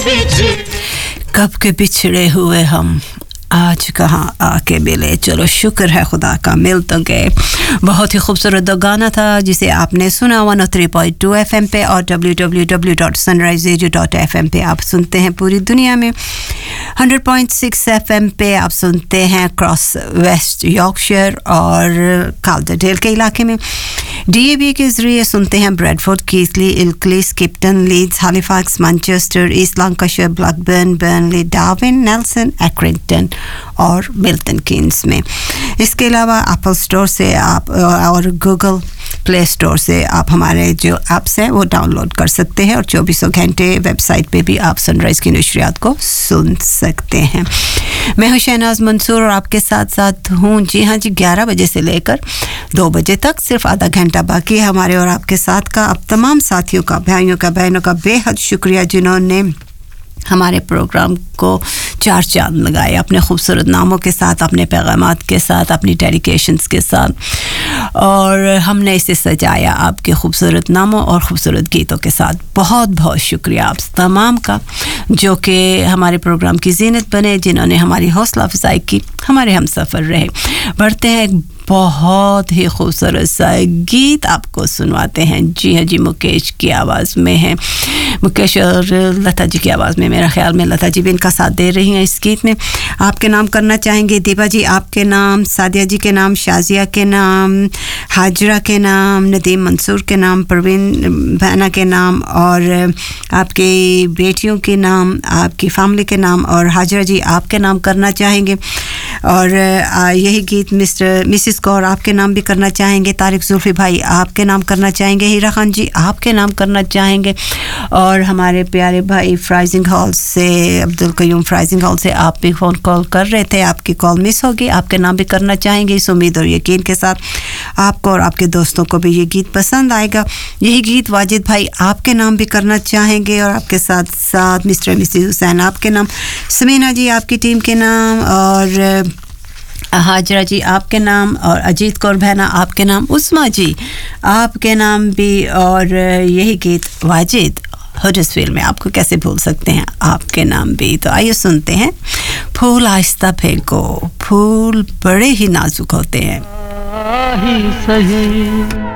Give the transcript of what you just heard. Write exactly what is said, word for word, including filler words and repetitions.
कब के बिछड़े हुए हम आज कहाँ आके मिले, चलो शुक्र है खुदा का मिल तो गए। बहुत ही खूबसूरत गाना था जिसे आपने सुना one O three point two F M पे और W W W dot sunrise radio dot F M पे आप सुनते हैं पूरी दुनिया में। Hundred point six F M पे आप सुनते हैं क्रॉस वेस्ट यॉर्कशायर और काल्डरडेल के इलाके में। डी ए बी के ज़रिए सुनते हैं Bradford, कीथली, इल्कली, स्किप्टन, Leeds, Halifax, Manchester, east Lancashire, Blackburn, Burnley, Darwin, Nelson, एक्रिंगटन और मिल्टन कीन्स में। इसके अलावा एप्पल स्टोर से आप और गूगल प्ले स्टोर से आप हमारे जो ऐप्स हैं वो डाउनलोड कर सकते हैं और चौबीसों घंटे वेबसाइट पे भी आप सनराइज़ की नशरियात को सुन सकते हैं। मैं हूं शहनाज मंसूर और आपके साथ साथ हूं जी हाँ जी ग्यारह बजे से लेकर दो बजे तक सिर्फ आधा घंटा बाकी है हमारे और आपके साथ का। अब तमाम साथियों का, भाइयों का, बहनों का बेहद शुक्रिया जिन्होंने हमारे प्रोग्राम को चार चांद लगाए अपने खूबसूरत नामों के साथ, अपने पैगामात के साथ, अपनी डेडिकेशंस के साथ, और हमने इसे सजाया आपके खूबसूरत नामों और ख़ूबसूरत गीतों के साथ। बहुत बहुत शुक्रिया आप तमाम का जो कि हमारे प्रोग्राम की ज़ीनत बने, जिन्होंने हमारी हौसला अफजाई की, हमारे हम सफ़र रहे। बढ़ते हैं एक बहुत ही खूबसूरत सा गीत आपको सुनवाते हैं। जी हाँ जी, मुकेश की आवाज़ में है, मुकेश और लता जी की आवाज़ में, मेरा ख्याल में लता जी भी इनका साथ दे रही हैं इस गीत में। आपके नाम करना चाहेंगे दीपा जी आपके नाम, सादिया जी के नाम, शाजिया के नाम, हाजरा के नाम, नदीम मंसूर के नाम, परवीन बहना के नाम और आपकी बेटियों के नाम, आपकी फैमिली के नाम और हाजरा जी आपके नाम करना चाहेंगे। और यही गीत मिस्टर मिसिस कौर आपके नाम भी करना चाहेंगे, तारिक जुल्फी भाई आपके नाम करना चाहेंगे, हीरा खान जी आपके नाम करना चाहेंगे, और हमारे प्यारे भाई फ्राइजिंग हॉल से अब्दुल कयूम फ्राइजिंग हॉल से आप भी फ़ोन कॉल कर रहे थे, आपकी कॉल मिस होगी, आपके नाम भी करना चाहेंगे इस उम्मीद और यकीन के साथ आपको और आपके दोस्तों को भी ये गीत पसंद आएगा। यही गीत वाजिद भाई आपके नाम भी करना चाहेंगे और आपके साथ साथ मिस्टर मिसिस हुसैन आपके नाम, समीना जी आपकी टीम के नाम और हाजरा जी आपके नाम और अजीत कौर बहना आपके नाम, उस्मा जी आपके नाम भी, और यही गीत वाजिद हडर्सफील्ड में, आपको कैसे भूल सकते हैं, आपके नाम भी। तो आइए सुनते हैं फूल आहिस्ता फेंको, फूल बड़े ही नाजुक होते हैं।